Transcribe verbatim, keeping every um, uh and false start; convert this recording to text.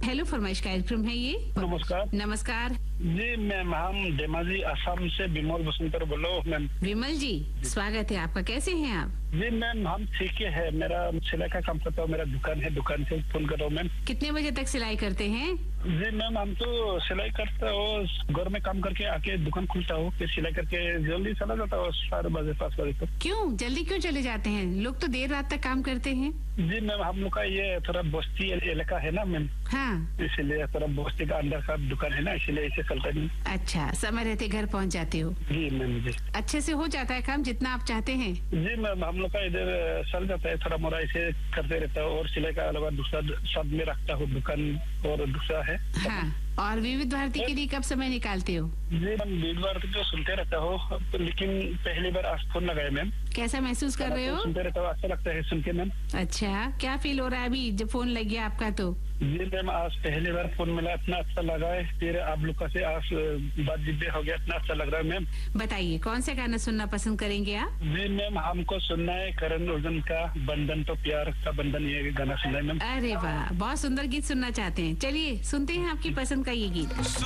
Hello फरमाइश कार्यक्रम है ये। नमस्कार। नमस्कार जी मैम, हम धेमाजी असम से विमल बसंतर बोलो मैम। विमल जी, स्वागत है आपका। कैसे हैं आप? जी मैम, हम ठीक है। मेरा सिलाई का काम करता हूँ, मेरा दुकान है, दुकान से फोन कर रहा हूँ मैम। कितने बजे तक सिलाई करते हैं? जी मैम, हम तो सिलाई करता हूँ, घर में काम करके आके दुकान खुलता हूँ, फिर सिलाई करके जल्दी चला जाता हूँ चार बजे पाँच बजे तक। क्यों जल्दी क्यों चले जाते हैं? लोग तो देर रात तक काम करते हैं। जी मैम, हम लोग का ये थोड़ा बस्ती इलाका है ना मैम, हाँ। इसीलिए थोड़ा बस्ती का अंदर का दुकान है ना, इसीलिए इसे चलता नहीं। अच्छा, समय रहते घर पहुंच जाते हो। जी मैम जी। अच्छे से हो जाता है काम जितना आप चाहते हैं? जी मैम, हम लोग का इधर चल जाता है, थोड़ा मोड़ा इसे करते रहता हूँ, और सिलाई का अलावा दूसरा सब में रखता हूँ दुकान, और दूसरा है। हाँ। और विविध भारती के लिए कब समय निकालते हो? जी मैम, विविध भारती तो सुनते रहता हूँ, लेकिन पहली बार आज फोन लगाया मैम। कैसा महसूस कर रहे हो? सुनते रहता हूँ, अच्छा लगता है सुन के मैम। अच्छा, क्या फील हो रहा है अभी जब फोन लग गया आपका? तो जी मैम, आज पहली बार फोन मिला, इतना अच्छा लगा है, फिर आप लोग का से आज बातचीत भी हो गया, इतना अच्छा लग रहा है मैम। बताइए कौन सा गाना सुनना पसंद करेंगे आप? जी मैम, हमको सुनना है करण अर्जुन का बंधन तो प्यार का बंधन, ये गाना सुनना है मैम। अरे वाह, बहुत सुंदर गीत सुनना चाहते हैं। चलिए सुनते हैं आपकी पसंद का ये गीत।